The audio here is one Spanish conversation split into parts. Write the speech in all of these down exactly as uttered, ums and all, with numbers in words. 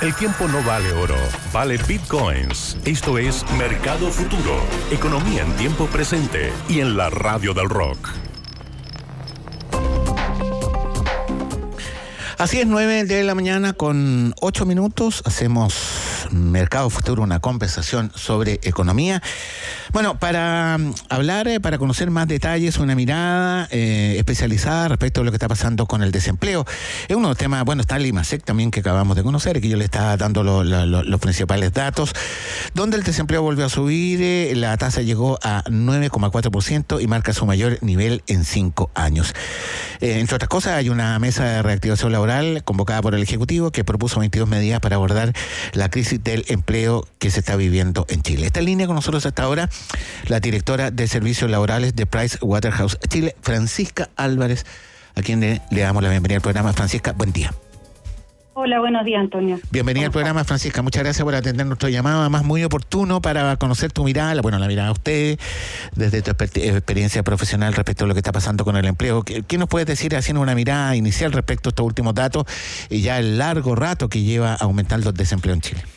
El tiempo no vale oro, vale bitcoins. Esto es Mercado Futuro, economía en tiempo presente y en la radio del rock. Así es, nueve de la mañana con ocho minutos. Hacemos Mercado Futuro, una conversación sobre economía. Bueno, para hablar, eh, para conocer más detalles, una mirada eh, especializada respecto a lo que está pasando con el desempleo. Es uno de los temas, bueno, está el IMASEC también que acabamos de conocer, que yo le estaba dando lo, lo, lo, los principales datos, donde el desempleo volvió a subir, eh, la tasa llegó a nueve coma cuatro por ciento y marca su mayor nivel en cinco años. Eh, entre otras cosas, hay una mesa de reactivación laboral convocada por el Ejecutivo que propuso veintidós medidas para abordar la crisis del empleo que se está viviendo en Chile. Está en línea con nosotros hasta ahora la directora de Servicios Laborales de Pricewaterhouse Chile, Francisca Álvarez, a quien le, le damos la bienvenida al programa. Francisca, buen día. Hola, buenos días, Antonio. Bienvenida al programa, Francisca. Muchas gracias por atender nuestro llamado, además muy oportuno para conocer tu mirada, bueno, la mirada de usted, desde tu exper- experiencia profesional respecto a lo que está pasando con el empleo. ¿Qué, qué nos puedes decir haciendo una mirada inicial respecto a estos últimos datos y ya el largo rato que lleva aumentando el desempleo en Chile?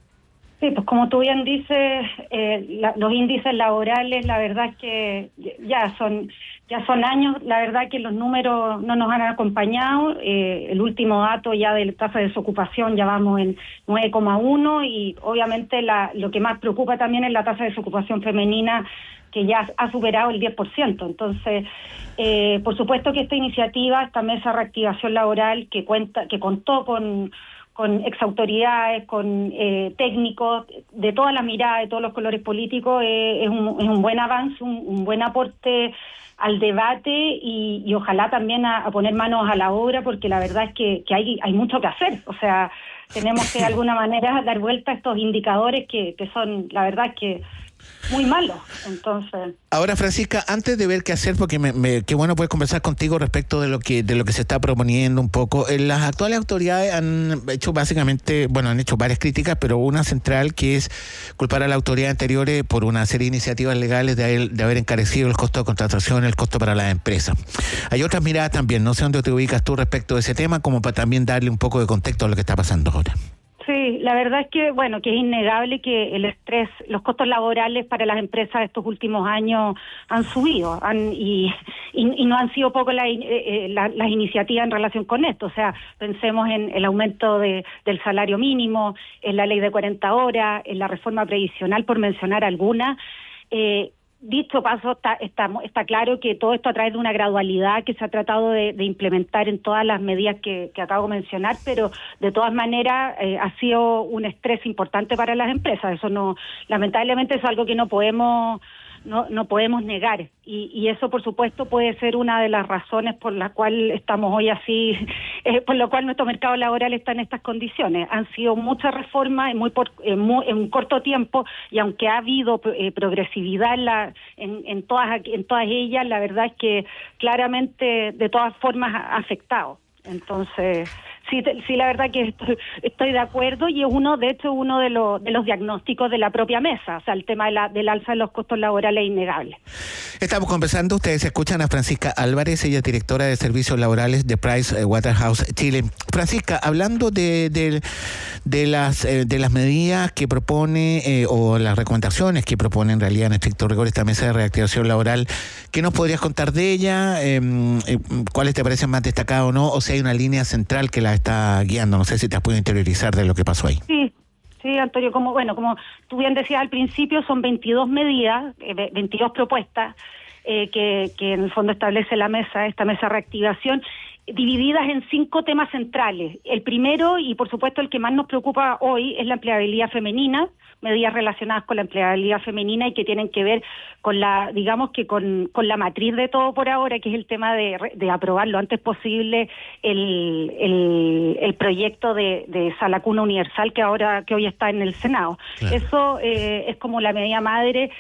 Sí, pues como tú bien dices, eh, la, los índices laborales, la verdad es que ya son ya son años, la verdad que los números no nos han acompañado. Eh, el último dato ya de la tasa de desocupación ya vamos en nueve coma uno y obviamente la, lo que más preocupa también es la tasa de desocupación femenina, que ya ha superado el diez por ciento. Entonces, eh, por supuesto que esta iniciativa, esta mesa de reactivación laboral que cuenta, que contó con con exautoridades, con eh, técnicos, de todas las miradas, de todos los colores políticos, eh, es, un, es un buen avance, un, un buen aporte al debate y, y ojalá también a, a poner manos a la obra, porque la verdad es que, que hay, hay mucho que hacer. O sea, tenemos que de alguna manera dar vuelta a estos indicadores que, que son, la verdad es que muy malos. Entonces, ahora, Francisca, antes de ver qué hacer, porque me, me, qué bueno poder conversar contigo respecto de lo que de lo que se está proponiendo un poco. Eh, las actuales autoridades han hecho básicamente, bueno, han hecho varias críticas, pero una central que es culpar a la autoridad anteriores por una serie de iniciativas legales de haber, de haber encarecido el costo de contratación, el costo para las empresas. Hay otras miradas también, no sé dónde te ubicas tú respecto de ese tema, como para también darle un poco de contexto a lo que está pasando ahora. sí, la verdad es que, bueno, que es innegable que el estrés, los costos laborales para las empresas estos últimos años han subido han, y, y, y no han sido poco la, eh, la, las iniciativas en relación con esto. O sea, pensemos en el aumento de, del salario mínimo, en la ley de cuarenta horas, en la reforma previsional, por mencionar algunas. Eh, Dicho paso, está, está, está claro que todo esto a través de una gradualidad que se ha tratado de, de implementar en todas las medidas que, que acabo de mencionar, pero de todas maneras eh, ha sido un estrés importante para las empresas. Eso no, lamentablemente es algo que no podemos no no podemos negar y, y eso por supuesto puede ser una de las razones por la cual estamos hoy así, eh, por lo cual nuestro mercado laboral está en estas condiciones. Han sido muchas reformas en muy, por, en, muy en un corto tiempo y aunque ha habido eh, progresividad en, la, en, en todas en todas ellas, la verdad es que claramente de todas formas ha afectado. Entonces, sí, sí, la verdad que estoy, estoy de acuerdo y es uno, de hecho, uno de los de los diagnósticos de la propia mesa, o sea, el tema de la, del alza de los costos laborales es innegable. Estamos conversando, ustedes escuchan a Francisca Álvarez, ella es directora de Servicios Laborales de Pricewaterhouse Chile. Francisca, hablando de de, de las eh, de las medidas que propone eh, o las recomendaciones que propone en realidad en estricto rigor esta mesa de reactivación laboral, ¿qué nos podrías contar de ella? Eh, eh, ¿Cuáles te parecen más destacadas o no? O si hay una línea central que la está guiando, no sé si te has podido interiorizar de lo que pasó ahí. Sí, sí, Antonio, como bueno, como tú bien decías al principio, son veintidós medidas, eh, veintidós propuestas eh, que, que en el fondo establece la mesa, esta mesa de reactivación, divididas en cinco temas centrales. El primero, y por supuesto el que más nos preocupa hoy, es la empleabilidad femenina, medidas relacionadas con la empleabilidad femenina y que tienen que ver con la, digamos que con, con la matriz de todo por ahora, que es el tema de, de aprobar lo antes posible el, el, el proyecto de, de Sala Cuna Universal que ahora que hoy está en el Senado. Claro. Eso eh, es como la medida madre.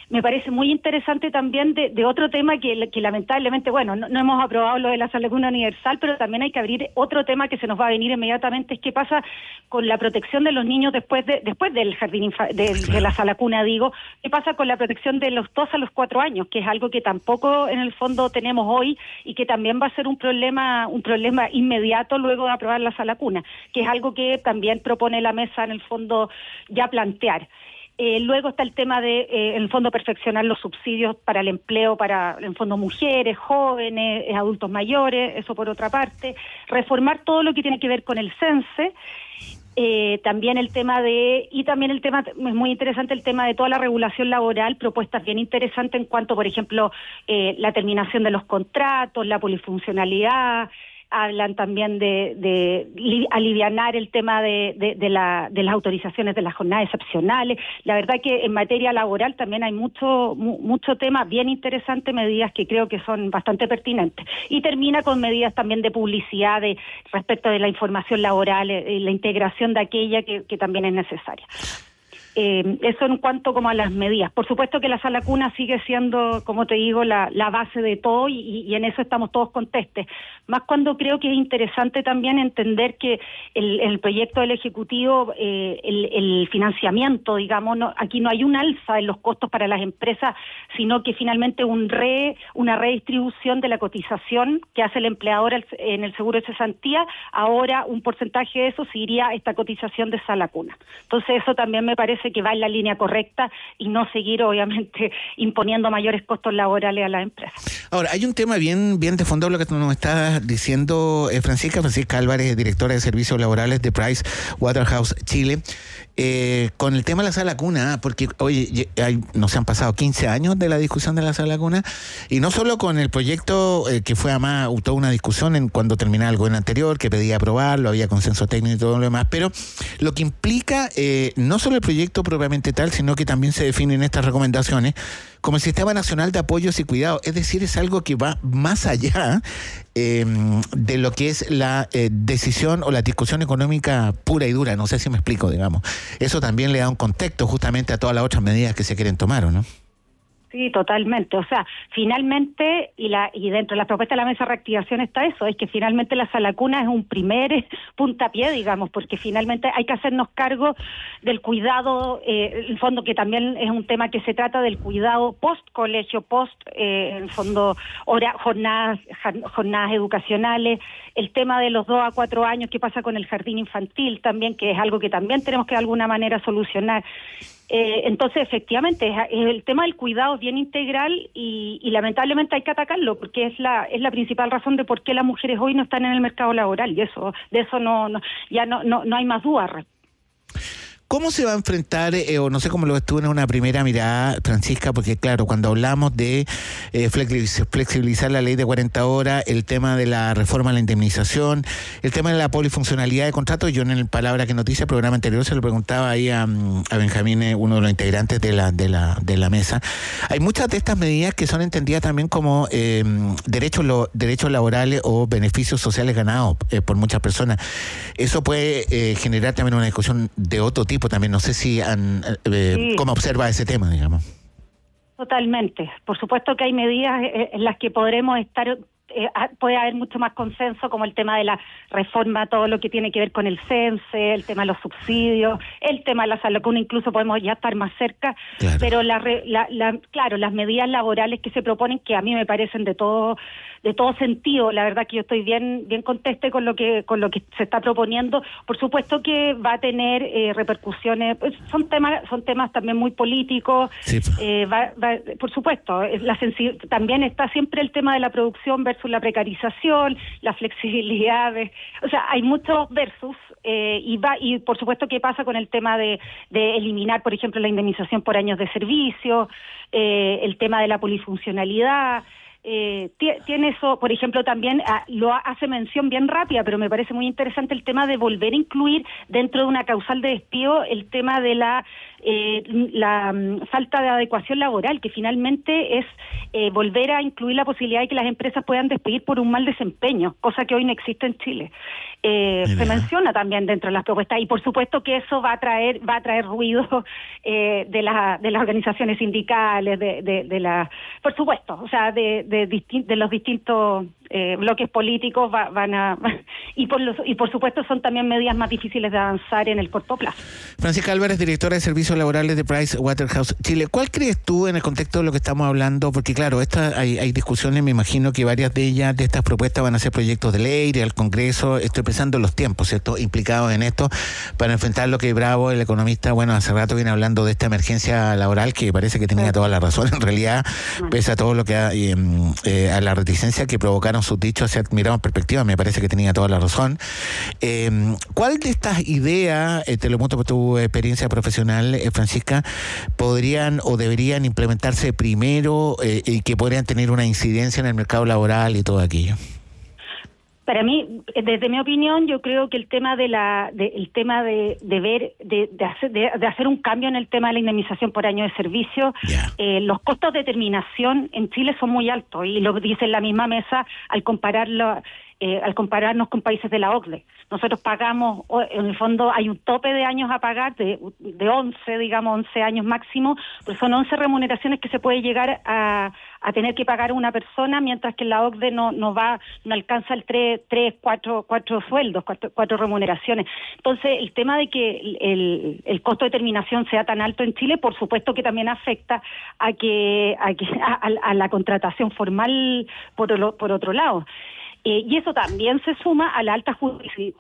me parece muy interesante también de, de otro tema que, que lamentablemente, bueno, no, no hemos aprobado lo de la salacuna universal, pero también hay que abrir otro tema que se nos va a venir inmediatamente, es qué pasa con la protección de los niños después de después del jardín infa- de, de la salacuna, digo, qué pasa con la protección de los dos a los cuatro años, que es algo que tampoco en el fondo tenemos hoy y que también va a ser un problema un problema inmediato luego de aprobar la salacuna, que es algo que también propone la mesa en el fondo ya plantear. Eh, luego está el tema de, eh, en el fondo, perfeccionar los subsidios para el empleo, para, en el fondo, mujeres, jóvenes, eh, adultos mayores, eso por otra parte. Reformar todo lo que tiene que ver con el cense. Eh, también el tema de, y también el tema, es muy interesante el tema de toda la regulación laboral, propuestas bien interesantes en cuanto, por ejemplo, eh, la terminación de los contratos, la polifuncionalidad. Hablan también de, de li, alivianar el tema de, de, de, la, de las autorizaciones de las jornadas excepcionales. La verdad que en materia laboral también hay mucho mu, mucho tema bien interesante, medidas que creo que son bastante pertinentes. Y termina con medidas también de publicidad de, respecto de la información laboral, eh, la integración de aquella que, que también es necesaria. Eh, eso en cuanto como a las medidas. Por supuesto que la salacuna sigue siendo, como te digo, la, la base de todo y, y en eso estamos todos contestes. Más cuando creo que es interesante también entender que el, el proyecto del Ejecutivo, eh, el, el financiamiento, digamos, no, aquí no hay un alza en los costos para las empresas, sino que finalmente un re, una redistribución de la cotización que hace el empleador en el seguro de cesantía. Ahora un porcentaje de eso se iría a esta cotización de salacuna. Entonces eso también me parece que va en la línea correcta y no seguir obviamente imponiendo mayores costos laborales a las empresas. Ahora, hay un tema bien bien de fondo lo que nos está diciendo eh, Francisca, Francisca Álvarez, directora de Servicios Laborales de Price Waterhouse Chile, eh, con el tema de la salacuna, porque, oye, hay, nos han pasado quince años de la discusión de la salacuna, y no solo con el proyecto eh, que fue además toda una discusión en cuando terminaba el gobierno anterior, que pedía aprobarlo, había consenso técnico y todo lo demás, pero lo que implica eh, no solo el proyecto propiamente tal, sino que también se definen estas recomendaciones como el Sistema Nacional de Apoyos y Cuidados. Es decir, es algo que va más allá eh, de lo que es la eh, decisión o la discusión económica pura y dura. No sé si me explico, digamos. Eso también le da un contexto justamente a todas las otras medidas que se quieren tomar, ¿o no? Sí, totalmente. O sea, finalmente, y la y dentro de la propuesta de la mesa de reactivación está eso, es que finalmente la salacuna es un primer puntapié, digamos, porque finalmente hay que hacernos cargo del cuidado, eh, en el fondo que también es un tema que se trata del cuidado post-colegio, post, eh, en el fondo, hora, jornadas, jornadas educacionales, el tema de los dos a cuatro años, qué pasa con el jardín infantil también, que es algo que también tenemos que de alguna manera solucionar. Eh, entonces, efectivamente, es, es el tema del cuidado es bien integral y, y lamentablemente hay que atacarlo porque es la es la principal razón de por qué las mujeres hoy no están en el mercado laboral y eso de eso no, no ya no, no no hay más dudas. ¿Cómo se va a enfrentar, eh, o no sé cómo lo estuvo en una primera mirada, Francisca? Porque claro, cuando hablamos de eh, flexibilizar la ley de cuarenta horas, el tema de la reforma a la indemnización, el tema de la polifuncionalidad de contratos, yo en el Palabra que Noticia, el programa anterior, se lo preguntaba ahí a, a Benjamín, uno de los integrantes de la, de la, de la mesa. Hay muchas de estas medidas que son entendidas también como eh, derechos, lo, derechos laborales o beneficios sociales ganados eh, por muchas personas. Eso puede eh, generar también una discusión de otro tipo. También no sé si han, eh, sí. ¿Cómo observa ese tema, digamos? Totalmente. Por supuesto que hay medidas en las que podremos estar, eh, puede haber mucho más consenso, como el tema de la reforma, todo lo que tiene que ver con el cense, el tema de los subsidios, el tema de la salacuna, incluso podemos ya estar más cerca, claro. Pero la, la, la, claro, las medidas laborales que se proponen, que a mí me parecen de todo de todo sentido, la verdad que yo estoy bien bien conteste con lo que con lo que se está proponiendo. Por supuesto que va a tener eh, repercusiones, pues son temas son temas también muy políticos, sí. eh, va, va, por supuesto, la sensi- también está siempre el tema de la producción versus la precarización, la flexibilidad, de, o sea, hay muchos versus eh, y va y por supuesto que pasa con el tema de, de eliminar, por ejemplo, la indemnización por años de servicio, eh, el tema de la polifuncionalidad. Eh, tiene eso, por ejemplo, también ah, lo hace mención bien rápida, pero me parece muy interesante el tema de volver a incluir dentro de una causal de despido el tema de la eh, la um, falta de adecuación laboral, que finalmente es eh, volver a incluir la posibilidad de que las empresas puedan despedir por un mal desempeño, cosa que hoy no existe en Chile. Eh, se menciona también dentro de las propuestas, y por supuesto que eso va a traer va a traer ruido eh, de, la, de las organizaciones sindicales, de, de, de la, por supuesto, o sea, de, de, distin- de los distintos eh, bloques políticos va, van a y por los, y por supuesto son también medidas más difíciles de avanzar en el corto plazo. Francisca Álvarez, directora de Servicios Laborales de Pricewaterhouse Chile. ¿Cuál crees tú en el contexto de lo que estamos hablando? Porque claro, esta, hay, hay discusiones, me imagino que varias de ellas, de estas propuestas van a ser proyectos de ley, ir al Congreso. Estoy pensando en los tiempos, ¿cierto?, implicados en esto, para enfrentar lo que Bravo, el economista, bueno, hace rato viene hablando de esta emergencia laboral, que parece que tenía sí. toda la razón, en realidad, bueno. pese a todo lo que, ha, eh, eh, a la reticencia que provocaron sus dichos, si miramos en perspectiva, me parece que tenía toda la razón. Eh, ¿Cuál de estas ideas, eh, te lo muestro por tu experiencia profesional, eh, Francisca, podrían o deberían implementarse primero eh, y que podrían tener una incidencia en el mercado laboral y todo aquello? Para mí, desde mi opinión, yo creo que el tema de la, de, el tema de, de ver, de, de hacer, de, de hacer un cambio en el tema de la indemnización por año de servicio, yeah. eh, los costos de terminación en Chile son muy altos, y lo dice en la misma mesa al compararlo. Eh, al compararnos con países de la O C D E. Nosotros pagamos, en el fondo hay un tope de años a pagar, de, de once, digamos, once años máximo, pero son once remuneraciones que se puede llegar a, a tener que pagar una persona, mientras que en la O C D E no, no va, no alcanza el tres, tres, cuatro, cuatro sueldos, cuatro, cuatro remuneraciones. Entonces, el tema de que el, el, el costo de terminación sea tan alto en Chile, por supuesto que también afecta a que, a, que, a, a la contratación formal por, lo, por otro lado. Eh, y eso también se suma a la alta justicia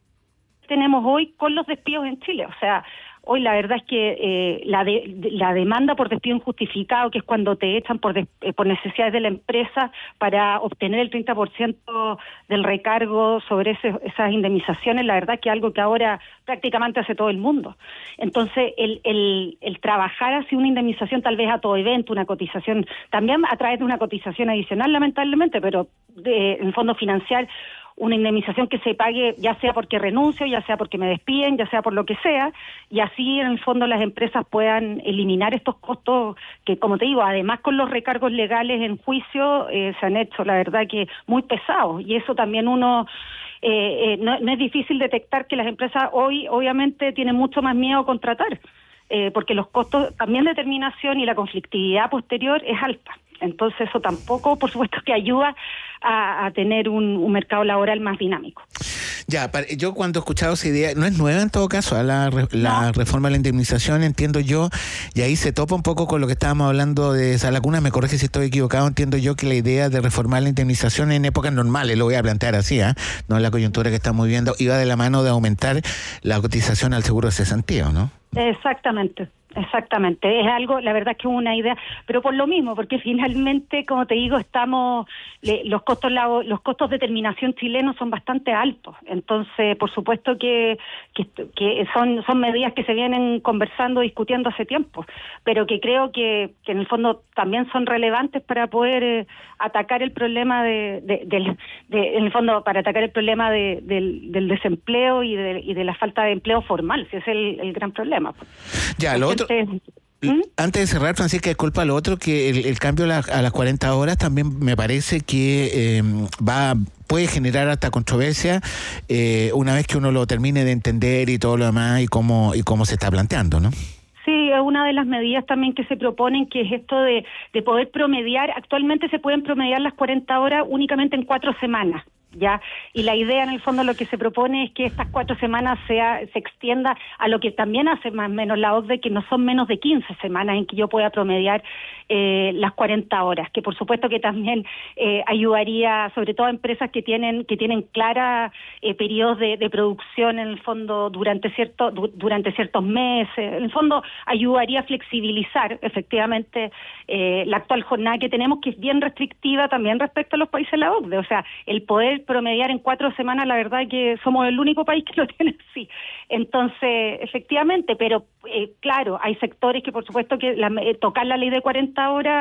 que tenemos hoy con los despidos en Chile. O sea, hoy la verdad es que eh, la, de, de, la demanda por despido injustificado, que es cuando te echan por, de, eh, por necesidades de la empresa para obtener el treinta por ciento del recargo sobre ese, esas indemnizaciones, la verdad es que es algo que ahora prácticamente hace todo el mundo. Entonces, el, el, el trabajar hacia una indemnización tal vez a todo evento, una cotización, también a través de una cotización adicional, lamentablemente, pero de, en el fondo financiar una indemnización que se pague, ya sea porque renuncio, ya sea porque me despiden, ya sea por lo que sea, y así en el fondo las empresas puedan eliminar estos costos que, como te digo, además con los recargos legales en juicio eh, se han hecho, la verdad, que muy pesados, y eso también uno eh, eh, no, no es difícil detectar que las empresas hoy obviamente tienen mucho más miedo a contratar, eh, porque los costos también de terminación y la conflictividad posterior es alta. Entonces eso tampoco, por supuesto, que ayuda a, a tener un, un mercado laboral más dinámico. Ya, yo cuando he escuchado esa idea, no es nueva en todo caso, a la, la no. reforma de la indemnización, entiendo yo, y ahí se topa un poco con lo que estábamos hablando de esa laguna, me corrige si estoy equivocado, entiendo yo que la idea de reformar la indemnización en épocas normales, lo voy a plantear así, ¿eh? no en la coyuntura que estamos viviendo, iba de la mano de aumentar la cotización al seguro de cesantía, ¿no? Exactamente. Exactamente, es algo, la verdad es que es una idea, pero por lo mismo, porque finalmente, como te digo, estamos, le, los costos los costos de terminación chilenos son bastante altos, entonces, por supuesto que, que, que son son medidas que se vienen conversando, discutiendo hace tiempo, pero que creo que, que en el fondo también son relevantes para poder eh, atacar el problema de, de, de, de, en el fondo, para atacar el problema de, del, del desempleo y de, y de la falta de empleo formal, si ese es el, el gran problema. Ya, lo otro... ¿Mm? Antes de cerrar, Francisca, disculpa, lo otro, que el, el cambio a, la, a las cuarenta horas también me parece que eh, va puede generar hasta controversia eh, una vez que uno lo termine de entender y todo lo demás y cómo, y cómo se está planteando, ¿no? Sí, es una de las medidas también que se proponen, que es esto de, de poder promediar. Actualmente se pueden promediar las cuarenta horas únicamente en cuatro semanas. ya y la idea en el fondo lo que se propone es que estas cuatro semanas sea se extienda a lo que también hace más o menos la O C D E, que no son menos de quince semanas en que yo pueda promediar eh, las cuarenta horas, que por supuesto que también eh, ayudaría sobre todo a empresas que tienen que tienen clara eh, periodos de, de producción en el fondo durante cierto du, durante ciertos meses. En el fondo ayudaría a flexibilizar efectivamente eh, la actual jornada que tenemos, que es bien restrictiva también respecto a los países de la O C D E. O sea, el poder promediar en cuatro semanas, la verdad es que somos el único país que lo tiene así. Entonces, efectivamente, pero eh, claro, hay sectores que por supuesto que la, eh, tocar la ley de cuarenta horas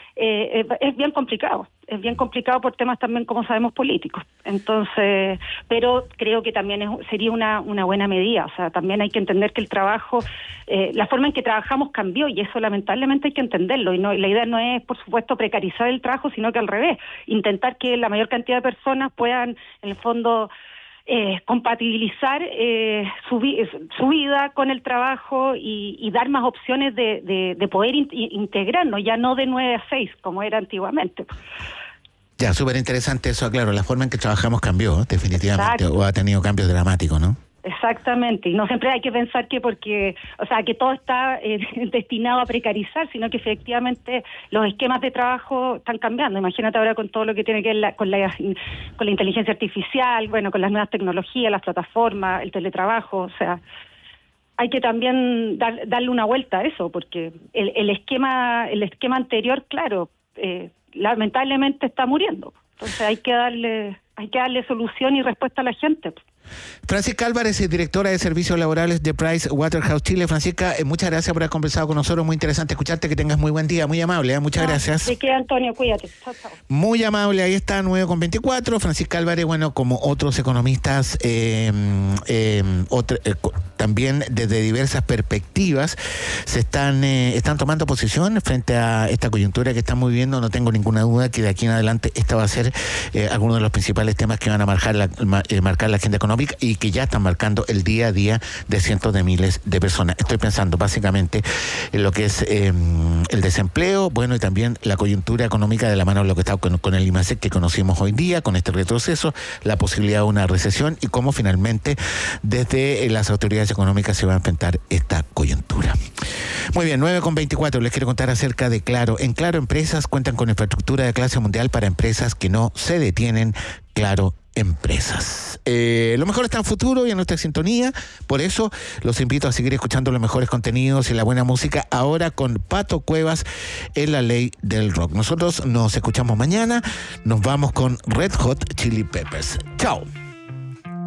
eh, es bien complicado. Es bien complicado por temas también, como sabemos, políticos. Entonces, pero creo que también es, sería una, una buena medida. O sea, también hay que entender que el trabajo, eh, la forma en que trabajamos cambió y eso lamentablemente hay que entenderlo. Y no, y la idea no es, por supuesto, precarizar el trabajo, sino que al revés, intentar que la mayor cantidad de personas puedan, en el fondo, Eh, compatibilizar eh, su, vi su vida con el trabajo y, y dar más opciones de, de, de poder in integrarnos, ya no de nueve a seis como era antiguamente. Ya, súper interesante eso, claro, la forma en que trabajamos cambió, definitivamente, Exacto. o ha tenido cambios dramáticos, ¿no? Exactamente, y no siempre hay que pensar que porque, o sea, que todo está eh, destinado a precarizar, sino que efectivamente los esquemas de trabajo están cambiando. Imagínate ahora con todo lo que tiene que ver la, con, la, con la inteligencia artificial, bueno, con las nuevas tecnologías, las plataformas, el teletrabajo, o sea, hay que también dar, darle una vuelta a eso, porque el, el esquema, el esquema anterior, claro, eh, lamentablemente está muriendo. Entonces hay que darle, hay que darle solución y respuesta a la gente. Francisca Álvarez, directora de Servicios Laborales de Price Waterhouse Chile. Francisca, eh, muchas gracias por haber conversado con nosotros. Muy interesante escucharte. Que tengas muy buen día. Muy amable. ¿eh? Muchas no, gracias. De qué, Antonio, cuídate. Chao, chao. Muy amable. Ahí está, nueve con veinticuatro. Francisca Álvarez, bueno, como otros economistas, eh, eh, otro, eh, también desde diversas perspectivas, se están, eh, están tomando posición frente a esta coyuntura que estamos viviendo. No tengo ninguna duda que de aquí en adelante esta va a ser eh, alguno de los principales temas que van a marcar la, eh, marcar la agenda económica y que ya están marcando el día a día de cientos de miles de personas. Estoy pensando básicamente en lo que es eh, el desempleo, bueno, y también la coyuntura económica de la mano de lo que está con, con el IMASEC que conocimos hoy día, con este retroceso, la posibilidad de una recesión y cómo finalmente desde eh, las autoridades económicas se va a enfrentar esta coyuntura. Muy bien, nueve con veinticuatro, les quiero contar acerca de Claro. En Claro Empresas cuentan con infraestructura de clase mundial para empresas que no se detienen. Claro Empresas. Eh, lo mejor está en futuro y en nuestra sintonía, por eso los invito a seguir escuchando los mejores contenidos y la buena música ahora con Pato Cuevas en La Ley del Rock. Nosotros nos escuchamos mañana, nos vamos con Red Hot Chili Peppers. Chao.